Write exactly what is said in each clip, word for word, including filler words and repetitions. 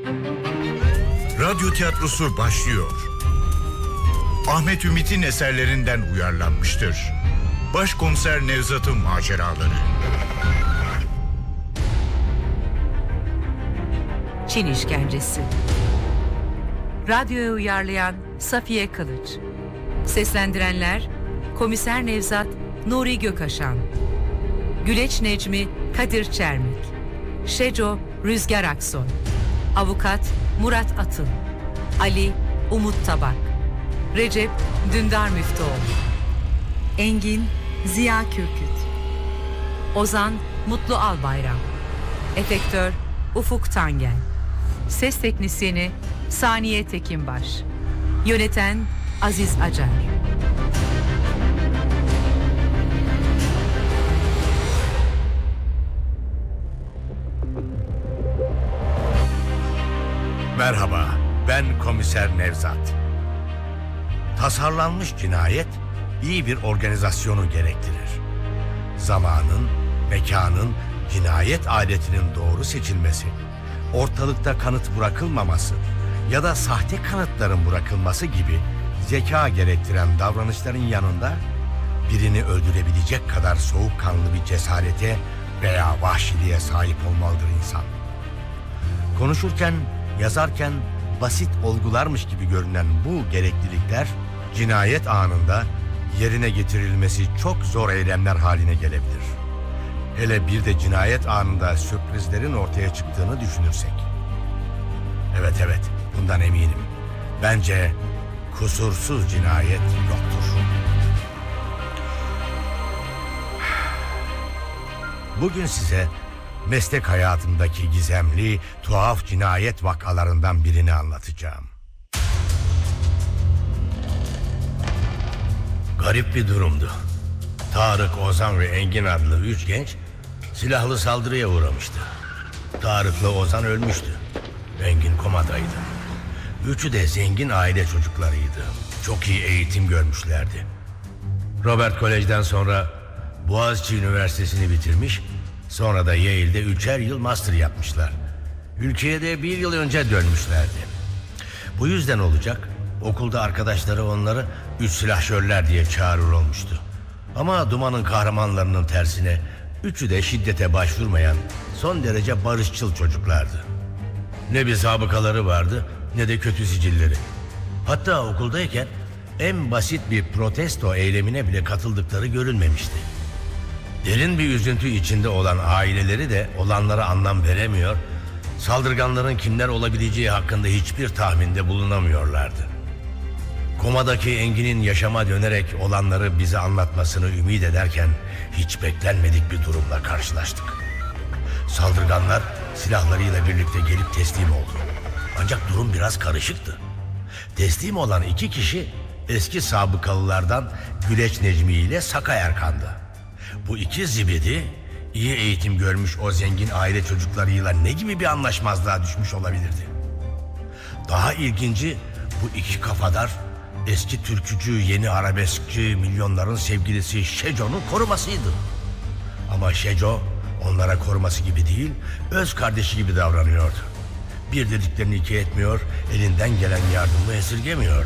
Radyo tiyatrosu başlıyor. Ahmet Ümit'in eserlerinden uyarlanmıştır. Başkomiser Nevzat'ın maceraları. Çin işkencesi. Radyoya uyarlayan Safiye Kılıç. Seslendirenler Komiser Nevzat Nuri Gökaşan, Güleç Necmi Kadir Çermik, Şeco Rüzgar Aksoy, Avukat Murat Atıl, Ali Umut Tabak, Recep Dündar Müftüoğlu, Engin Ziya Kürküt, Ozan Mutlu Albayram, Efektör Ufuk Tangel, Ses Teknisyeni Saniye Tekinbaş, Yöneten Aziz Acar. Merhaba, ben Komiser Nevzat. Tasarlanmış cinayet iyi bir organizasyonu gerektirir. Zamanın, mekanın, cinayet aletinin doğru seçilmesi, ortalıkta kanıt bırakılmaması ya da sahte kanıtların bırakılması gibi zeka gerektiren davranışların yanında birini öldürebilecek kadar soğukkanlı bir cesarete veya vahşiliğe sahip olmalıdır insan. Konuşurken, yazarken basit olgularmış gibi görünen bu gereklilikler cinayet anında yerine getirilmesi çok zor eylemler haline gelebilir. Hele bir de cinayet anında sürprizlerin ortaya çıktığını düşünürsek. Evet evet, bundan eminim. Bence kusursuz cinayet yoktur. Bugün size meslek hayatımdaki gizemli, tuhaf cinayet vakalarından birini anlatacağım. Garip bir durumdu. Tarık, Ozan ve Engin adlı üç genç silahlı saldırıya uğramıştı. Tarık'la Ozan ölmüştü. Engin komadaydı. Üçü de zengin aile çocuklarıydı. Çok iyi eğitim görmüşlerdi. Robert Kolej'den sonra Boğaziçi Üniversitesi'ni bitirmiş, sonra da Yale'de üçer yıl master yapmışlar. Ülkeye de bir yıl önce dönmüşlerdi. Bu yüzden olacak, okulda arkadaşları onları üç silahşörler diye çağırır olmuştu. Ama Duman'ın kahramanlarının tersine üçü de şiddete başvurmayan son derece barışçıl çocuklardı. Ne bir sabıkaları vardı ne de kötü sicilleri. Hatta okuldayken en basit bir protesto eylemine bile katıldıkları görülmemişti. Derin bir üzüntü içinde olan aileleri de olanlara anlam veremiyor, saldırganların kimler olabileceği hakkında hiçbir tahminde bulunamıyorlardı. Komadaki Engin'in yaşama dönerek olanları bize anlatmasını ümit ederken hiç beklenmedik bir durumla karşılaştık. Saldırganlar silahlarıyla birlikte gelip teslim oldu. Ancak durum biraz karışıktı. Teslim olan iki kişi eski sabıkalılardan Güleç Necmi ile Saka Erkan'dı. Bu iki zibidi iyi eğitim görmüş o zengin aile çocuklarıyla ne gibi bir anlaşmazlığa düşmüş olabilirdi? Daha ilginci, bu iki kafadar eski türkücü, yeni arabeskçi, milyonların sevgilisi Şeco'nun korumasıydı. Ama Şeco onlara koruması gibi değil, öz kardeşi gibi davranıyordu. Bir dediklerini iki etmiyor, elinden gelen yardımı esirgemiyordu.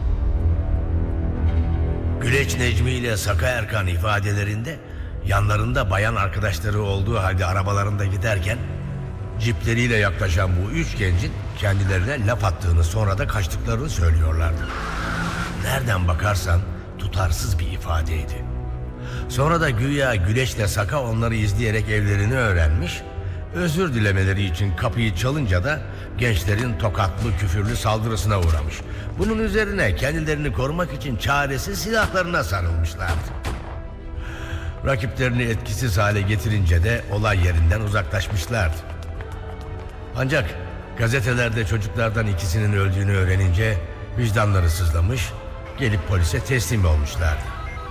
Güleç Necmi ile Saka Erkan ifadelerinde yanlarında bayan arkadaşları olduğu halde arabalarında giderken cipleriyle yaklaşan bu üç gencin kendilerine laf attığını, sonra da kaçtıklarını söylüyorlardı. Nereden bakarsan tutarsız bir ifadeydi. Sonra da güya Güleç'le Saka onları izleyerek evlerini öğrenmiş, özür dilemeleri için kapıyı çalınca da gençlerin tokatlı küfürlü saldırısına uğramış. Bunun üzerine kendilerini korumak için çaresiz silahlarına sarılmışlardı. Rakiplerini etkisiz hale getirince de olay yerinden uzaklaşmışlardı. Ancak gazetelerde çocuklardan ikisinin öldüğünü öğrenince vicdanları sızlamış, gelip polise teslim olmuşlardı.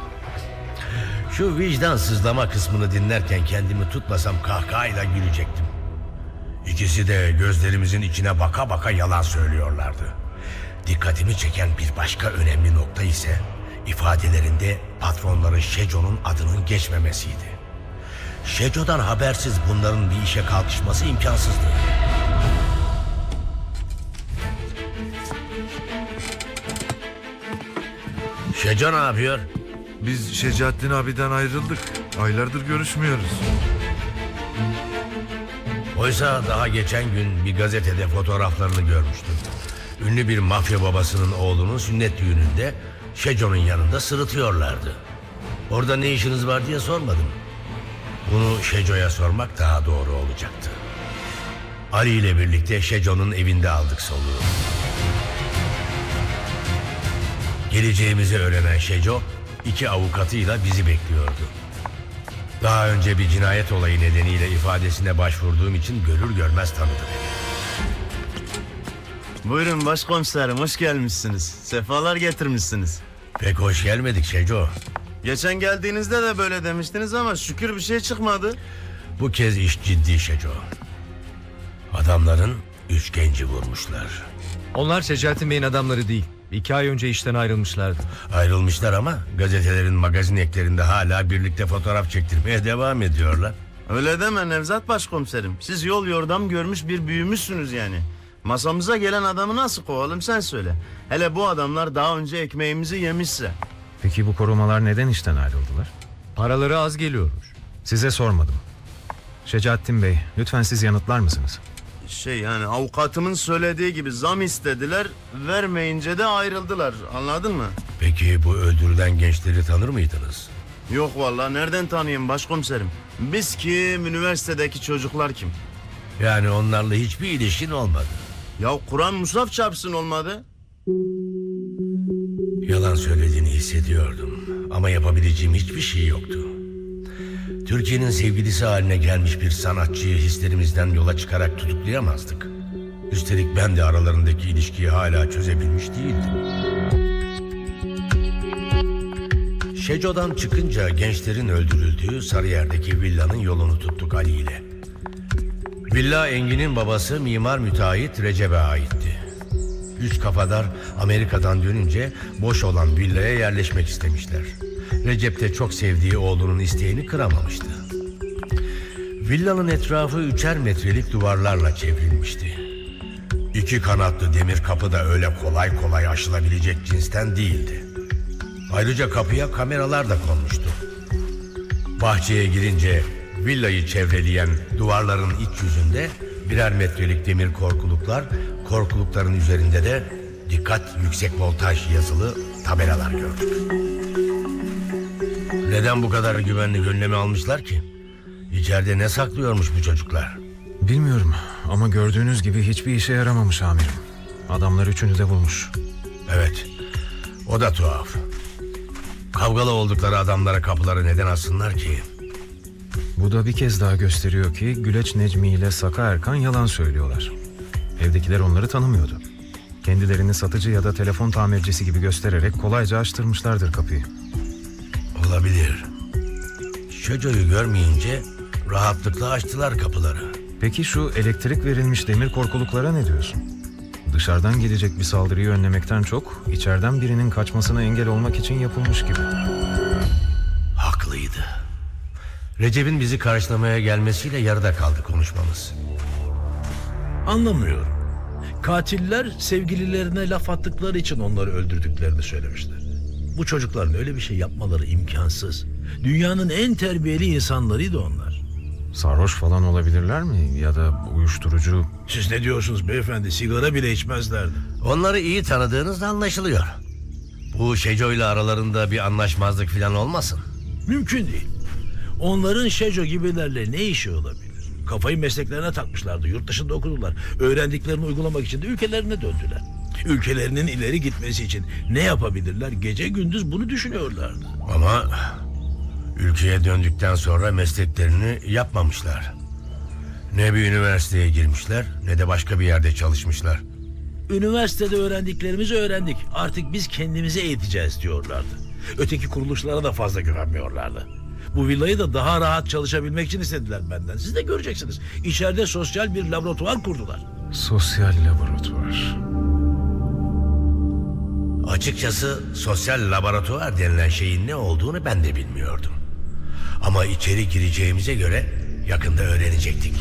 Şu vicdan sızlama kısmını dinlerken kendimi tutmasam kahkahayla gülecektim. İkisi de gözlerimizin içine baka baka yalan söylüyorlardı. Dikkatimi çeken bir başka önemli nokta ise ifadelerinde patronları Şeco'nun adının geçmemesiydi. Şeco'dan habersiz bunların bir işe kalkışması imkansızdı. Şeco ne yapıyor? Biz Şecaettin abiden ayrıldık. Aylardır görüşmüyoruz. Oysa daha geçen gün bir gazetede fotoğraflarını görmüştüm. Ünlü bir mafya babasının oğlunun sünnet düğününde Şeco'nun yanında sırıtıyorlardı. Orada ne işiniz var diye sormadım. Bunu Şeco'ya sormak daha doğru olacaktı. Ali ile birlikte Şeco'nun evinde aldık soluğu. Geleceğimizi öğrenen Şeco iki avukatıyla bizi bekliyordu. Daha önce bir cinayet olayı nedeniyle ifadesine başvurduğum için görür görmez tanıdı beni. Buyurun başkomiserim, hoş gelmişsiniz. Sefalar getirmişsiniz. Pek hoş gelmedik Şeco. Geçen geldiğinizde de böyle demiştiniz ama şükür bir şey çıkmadı. Bu kez iş ciddi Şeco. Adamların üç genci vurmuşlar. Onlar Şecaettin Bey'in adamları değil. İki ay önce işten ayrılmışlardı. Ayrılmışlar ama gazetelerin magazin eklerinde hala birlikte fotoğraf çektirmeye devam ediyorlar. Öyle deme Nevzat başkomiserim. Siz yol yordam görmüş bir büyümüşsünüz yani. Masamıza gelen adamı nasıl kovalım sen söyle. Hele bu adamlar daha önce ekmeğimizi yemişse. Peki bu korumalar neden işten ayrıldılar? Paraları az geliyormuş. Size sormadım. Şecaettin Bey, lütfen siz yanıtlar mısınız? Şey yani avukatımın söylediği gibi zam istediler, vermeyince de ayrıldılar, anladın mı? Peki bu öldürülen gençleri tanır mıydınız? Yok vallahi nereden tanıyayım başkomiserim? Biz kim, üniversitedeki çocuklar kim? Yani onlarla hiçbir ilişkin olmadı. Ya Kur'an musaf çarpsın olmadı. Yalan söylediğini hissediyordum ama yapabileceğim hiçbir şey yoktu. Türkiye'nin sevgilisi haline gelmiş bir sanatçıyı hislerimizden yola çıkarak tutuklayamazdık. Üstelik ben de aralarındaki ilişkiyi hala çözebilmiş değildim. Şeco'dan çıkınca gençlerin öldürüldüğü Sarıyer'deki villanın yolunu tuttuk Ali ile. Villa Engin'in babası mimar müteahhit Recep'e aitti. Üç kafadar Amerika'dan dönünce boş olan villaya yerleşmek istemişler. Recep de çok sevdiği oğlunun isteğini kıramamıştı. Villanın etrafı üçer metrelik duvarlarla çevrilmişti. İki kanatlı demir kapı da öyle kolay kolay aşılabilecek cinsten değildi. Ayrıca kapıya kameralar da konmuştu. Bahçeye girince villayı çevreleyen duvarların iç yüzünde birer metrelik demir korkuluklar, korkulukların üzerinde de dikkat yüksek voltaj yazılı tabelalar gördük. Neden bu kadar güvenlik önlemi almışlar ki? İçeride ne saklıyormuş bu çocuklar? Bilmiyorum ama gördüğünüz gibi hiçbir işe yaramamış amirim. Adamlar üçünü de bulmuş. Evet, o da tuhaf. Kavgalı oldukları adamlara kapıları neden assınlar ki? Bu da bir kez daha gösteriyor ki Güleç Necmi ile Saka Erkan yalan söylüyorlar. Evdekiler onları tanımıyordu. Kendilerini satıcı ya da telefon tamircisi gibi göstererek kolayca açtırmışlardır kapıyı. Olabilir. Şeco'yu görmeyince rahatlıkla açtılar kapıları. Peki şu elektrik verilmiş demir korkuluklara ne diyorsun? Dışarıdan gelecek bir saldırıyı önlemekten çok içeriden birinin kaçmasına engel olmak için yapılmış gibi. Haklıydı. Recep'in bizi karşılamaya gelmesiyle yarıda kaldı konuşmamız. Anlamıyorum. Katiller sevgililerine laf attıkları için onları öldürdüklerini söylemişler. Bu çocukların öyle bir şey yapmaları imkansız. Dünyanın en terbiyeli insanlarıydı onlar. Sarhoş falan olabilirler mi? Ya da uyuşturucu... Siz ne diyorsunuz beyefendi? Sigara bile içmezlerdi. Onları iyi tanıdığınız anlaşılıyor. Bu Şeco ile aralarında bir anlaşmazlık falan olmasın? Mümkün değil. Onların Şeco gibilerle ne işi olabilir? Kafayı mesleklerine takmışlardı. Yurt dışında okudular. Öğrendiklerini uygulamak için de ülkelerine döndüler. Ülkelerinin ileri gitmesi için ne yapabilirler? Gece gündüz bunu düşünüyorlardı. Ama ülkeye döndükten sonra mesleklerini yapmamışlar. Ne bir üniversiteye girmişler ne de başka bir yerde çalışmışlar. Üniversitede öğrendiklerimizi öğrendik. Artık biz kendimize eğiteceğiz diyorlardı. Öteki kuruluşlara da fazla güvenmiyorlardı. Bu villayı da daha rahat çalışabilmek için istediler benden. Siz de göreceksiniz. İçeride sosyal bir laboratuvar kurdular. Sosyal laboratuvar. Açıkçası sosyal laboratuvar denilen şeyin ne olduğunu ben de bilmiyordum. Ama içeri gireceğimize göre yakında öğrenecektik.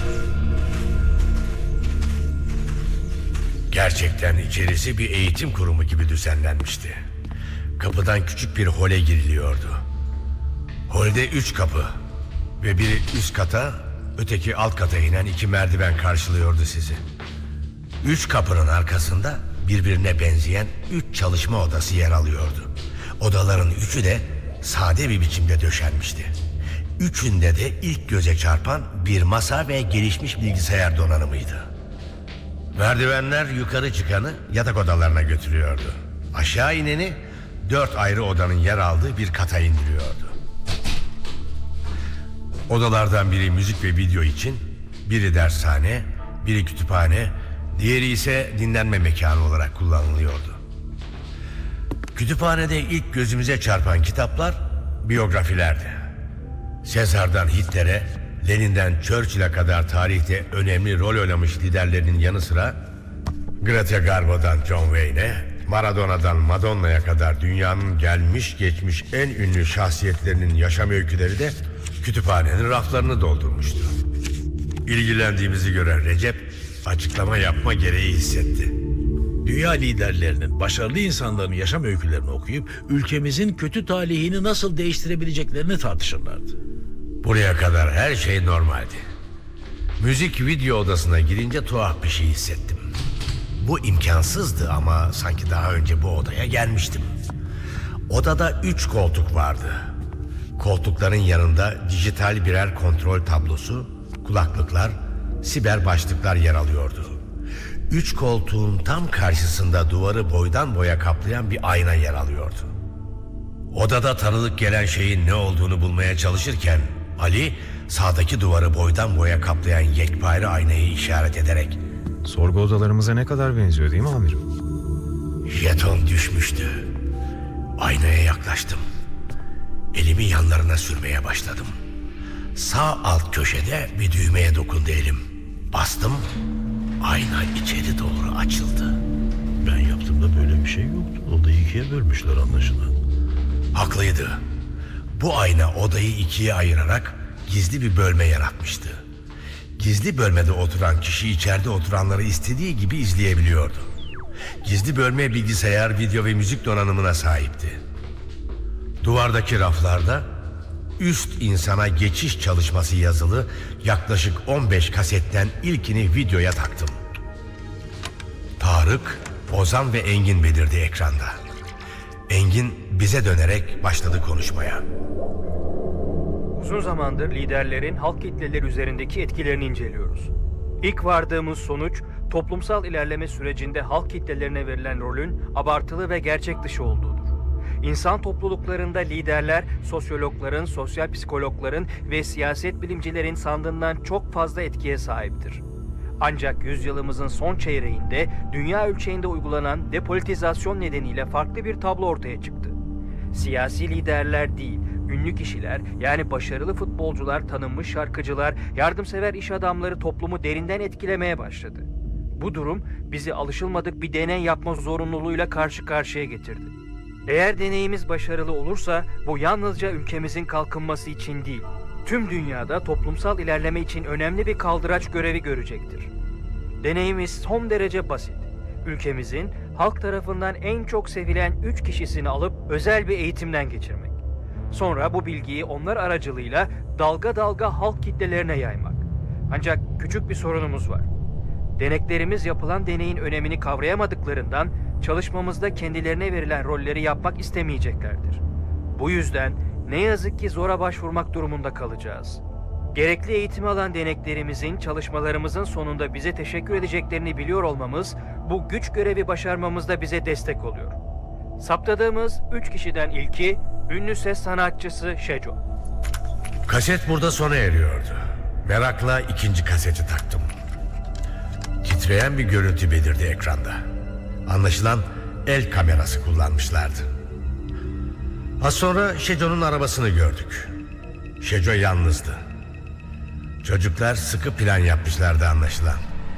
Gerçekten içerisi bir eğitim kurumu gibi düzenlenmişti. kapıdan küçük bir hole giriliyordu. Holde üç kapı ve biri üst kata, öteki alt kata inen iki merdiven karşılıyordu sizi. Üç kapının arkasında birbirine benzeyen üç çalışma odası yer alıyordu. Odaların üçü de sade bir biçimde döşenmişti. Üçünde de ilk göze çarpan bir masa ve gelişmiş bilgisayar donanımıydı. Merdivenler yukarı çıkanı yatak odalarına götürüyordu. Aşağı ineni dört ayrı odanın yer aldığı bir kata indiriyordu. Odalardan biri müzik ve video için, biri dershane, biri kütüphane, diğeri ise dinlenme mekanı olarak kullanılıyordu. Kütüphanede ilk gözümüze çarpan kitaplar biyografilerdi. Sezar'dan Hitler'e, Lenin'den Churchill'e kadar tarihte önemli rol oynamış liderlerin yanı sıra Greta Garbo'dan John Wayne'e, Maradona'dan Madonna'ya kadar dünyanın gelmiş geçmiş en ünlü şahsiyetlerinin yaşam öyküleri de kütüphanenin raflarını doldurmuştu. İlgilendiğimizi gören Recep açıklama yapma gereği hissetti. Dünya liderlerinin, başarılı insanların yaşam öykülerini okuyup ülkemizin kötü talihini nasıl değiştirebileceklerini tartışırlardı. Buraya kadar her şey normaldi. Müzik video odasına girince tuhaf bir şey hissettim. Bu imkansızdı ama sanki daha önce bu odaya gelmiştim. Odada üç koltuk vardı. Koltukların yanında dijital birer kontrol tablosu, kulaklıklar, siber başlıklar yer alıyordu. Üç koltuğun tam karşısında duvarı boydan boya kaplayan bir ayna yer alıyordu. Odada tanıdık gelen şeyin ne olduğunu bulmaya çalışırken Ali sağdaki duvarı boydan boya kaplayan yekpare aynayı işaret ederek Sorgu odalarımıza ne kadar benziyor değil mi amirim? "Jeton düşmüştü." Aynaya yaklaştım. Elimi yanlarına sürmeye başladım. Sağ alt köşede bir düğmeye dokundu elim. Bastım. Ayna içeri doğru açıldı. Ben yaptığımda böyle bir şey yoktu. Odayı ikiye bölmüşler anlaşılan. Haklıydı. Bu ayna odayı ikiye ayırarak gizli bir bölme yaratmıştı. Gizli bölmede oturan kişi içeride oturanları istediği gibi izleyebiliyordu. Gizli bölme bilgisayar, video ve müzik donanımına sahipti. Duvardaki raflarda üst insana geçiş çalışması yazılı yaklaşık on beş kasetten ilkini videoya taktım. Tarık, Ozan ve Engin belirdi ekranda. Engin bize dönerek başladı konuşmaya. Uzun zamandır liderlerin halk kitleleri üzerindeki etkilerini inceliyoruz. İlk vardığımız sonuç, toplumsal ilerleme sürecinde halk kitlelerine verilen rolün abartılı ve gerçek dışı olduğudur. İnsan topluluklarında liderler, sosyologların, sosyal psikologların ve siyaset bilimcilerin sandığından çok fazla etkiye sahiptir. Ancak yüzyılımızın son çeyreğinde dünya ölçeğinde uygulanan depolitizasyon nedeniyle farklı bir tablo ortaya çıktı. Siyasi liderler değil, ünlü kişiler yani başarılı futbolcular, tanınmış şarkıcılar, yardımsever iş adamları toplumu derinden etkilemeye başladı. Bu durum bizi alışılmadık bir deney yapma zorunluluğuyla karşı karşıya getirdi. Eğer deneyimiz başarılı olursa bu yalnızca ülkemizin kalkınması için değil, tüm dünyada toplumsal ilerleme için önemli bir kaldıraç görevi görecektir. Deneyimiz son derece basit. Ülkemizin halk tarafından en çok sevilen üç kişisini alıp özel bir eğitimden geçirmek. Sonra bu bilgiyi onlar aracılığıyla dalga dalga halk kitlelerine yaymak. Ancak küçük bir sorunumuz var. Deneklerimiz yapılan deneyin önemini kavrayamadıklarından çalışmamızda kendilerine verilen rolleri yapmak istemeyeceklerdir. Bu yüzden ne yazık ki zora başvurmak durumunda kalacağız. Gerekli eğitimi alan deneklerimizin çalışmalarımızın sonunda bize teşekkür edeceklerini biliyor olmamız, bu güç görevi başarmamızda bize destek oluyor. Saptadığımız üç kişiden ilki, ünlü ses sanatçısı Şeco. Kaset burada sona eriyordu. Merakla ikinci kaseti taktım. Titreyen bir görüntü belirdi ekranda. Anlaşılan el kamerası kullanmışlardı. Az sonra Şeco'nun arabasını gördük. Şeco yalnızdı. Çocuklar sıkı plan yapmışlardı anlaşılan.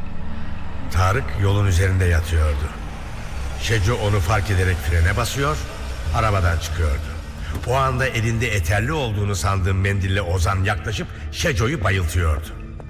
Tarık yolun üzerinde yatıyordu. Şeco onu fark ederek frene basıyor, arabadan çıkıyordu. O anda elinde eterli olduğunu sandığım mendille Ozan yaklaşıp Şeco'yu bayıltıyordu.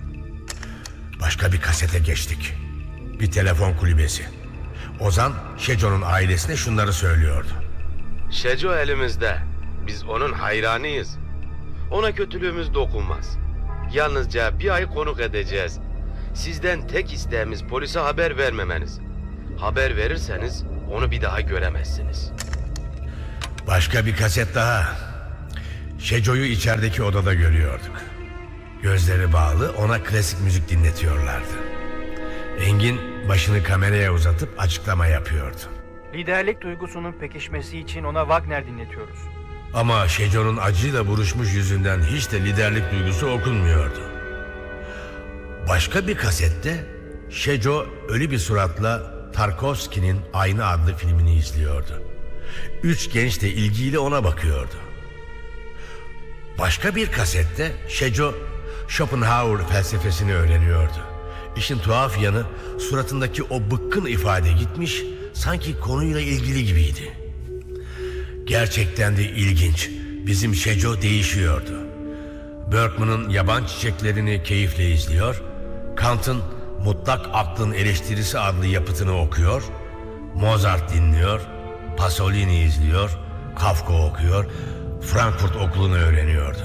Başka bir kasete geçtik. Bir telefon kulübesi. Ozan Şeco'nun ailesine şunları söylüyordu. Şeco elimizde. Biz onun hayranıyız. Ona kötülüğümüz dokunmaz. Yalnızca bir ay konuk edeceğiz. Sizden tek isteğimiz polise haber vermemeniz. Haber verirseniz onu bir daha göremezsiniz. Başka bir kaset daha. Şeco'yu içerideki odada görüyorduk. Gözleri bağlı, ona klasik müzik dinletiyorlardı. Engin başını kameraya uzatıp açıklama yapıyordu. Liderlik duygusunun pekişmesi için ona Wagner dinletiyoruz. Ama Şeco'nun acıyla buruşmuş yüzünden hiç de liderlik duygusu okunmuyordu. Başka bir kasette Şeco ölü bir suratla Tarkovski'nin Ayna adlı filmini izliyordu. Üç genç de ilgiyle ona bakıyordu. Başka bir kasette Şeco Schopenhauer felsefesini öğreniyordu. İşin tuhaf yanı suratındaki o bıkkın ifade gitmiş, sanki konuyla ilgili gibiydi. Gerçekten de ilginç. Bizim Şeco değişiyordu. Bergman'ın Yaban Çiçeklerini keyifle izliyor, Kant'ın Mutlak Aklın Eleştirisi adlı yapıtını okuyor, Mozart dinliyor, Pasolini izliyor, Kafka okuyor, Frankfurt Okulu'nu öğreniyordu.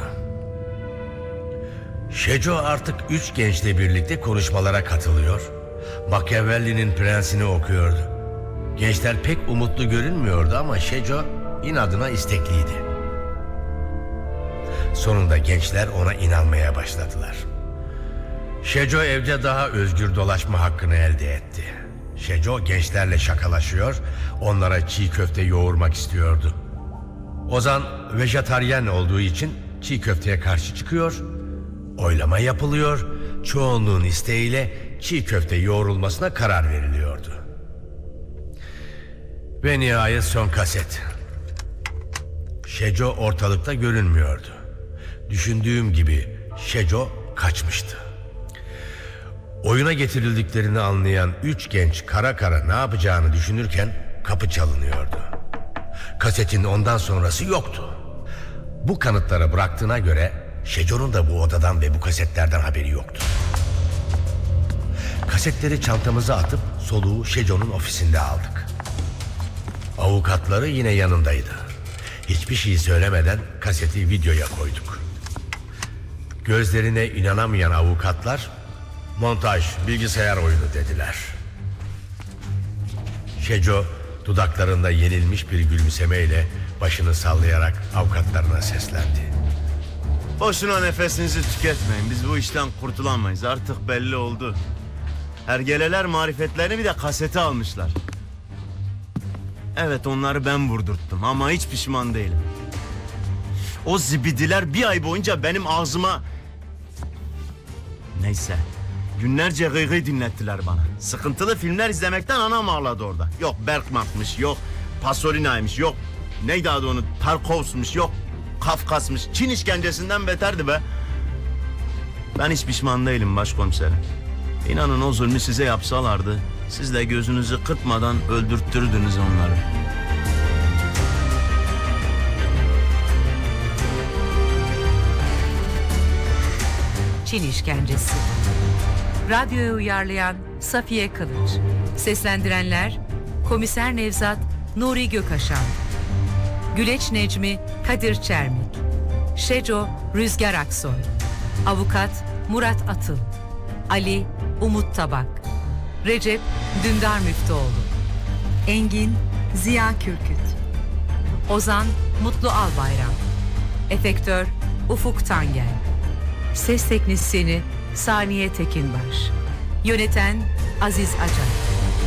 Şeco artık üç gençle birlikte konuşmalara katılıyor, Machiavelli'nin Prensini okuyordu. Gençler pek umutlu görünmüyordu ama Şeco inadına istekliydi. Sonunda gençler ona inanmaya başladılar. Şeco evde daha özgür dolaşma hakkını elde etti. Şeco gençlerle şakalaşıyor, onlara çiğ köfte yoğurmak istiyordu. Ozan vejetaryen olduğu için çiğ köfteye karşı çıkıyor, oylama yapılıyor, çoğunluğun isteğiyle çiğ köfte yoğrulmasına karar veriliyordu. Ve nihayet son kaset. Şeco ortalıkta görünmüyordu. Düşündüğüm gibi Şeco kaçmıştı. Oyuna getirildiklerini anlayan üç genç kara kara ne yapacağını düşünürken kapı çalınıyordu. Kasetin ondan sonrası yoktu. Bu kanıtları bıraktığına göre Şeco'nun da bu odadan ve bu kasetlerden haberi yoktu. Kasetleri çantamıza atıp soluğu Şeco'nun ofisinde aldık. Avukatları yine yanındaydı. Hiçbir şey söylemeden kaseti videoya koyduk. Gözlerine inanamayan avukatlar montaj, bilgisayar oyunu dediler. Şeco dudaklarında yenilmiş bir gülümsemeyle başını sallayarak avukatlarına seslendi. Boşuna nefesinizi tüketmeyin. Biz bu işten kurtulamayız. Artık belli oldu. Hergeleler marifetlerini bir de kasete almışlar. Evet, onları ben vurdurttum ama hiç pişman değilim. O zibidiler bir ay boyunca benim ağzıma... Neyse, günlerce gıygıy dinlettiler bana. Sıkıntılı filmler izlemekten anam ağladı orada. Yok Bergman'mış, yok Pasolina'ymış, yok neydi adı onu, Tarkovs'muş, yok Kafkas'mış. Çin işkencesinden beterdi be. Ben hiç pişman değilim başkomiserim. İnanın o zulmü size yapsalardı, siz de gözünüzü kırpmadan öldürttürdünüz onları. Çin işkencesi. Radyoya uyarlayan Safiye Kılıç. Seslendirenler Komiser Nevzat Nuri Gökaşan, Güleç Necmi Kadir Çermik, Şeco Rüzgar Aksoy, Avukat Murat Atıl, Ali Umut Tabak, Recep Dündar Müftüoğlu, Engin Ziya Kürküt, Ozan Mutlu Albayrak, Efektör Ufuk Tangel, Ses Teknisyeni Saniye Tekinbaş, Yöneten Aziz Acar.